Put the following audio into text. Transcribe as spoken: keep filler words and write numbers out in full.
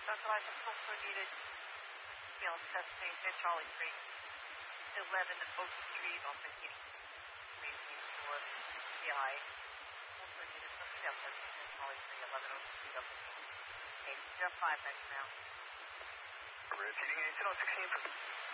That's what I just also needed, you know, testing at Charlie Street, eleven Oak Street on the Kitty. Waiting for the eye. Also needed some step testing at Charlie Street, eleven Oak Street up the Kitty. Okay, you're five next now. Repeating eighteen oh sixteen.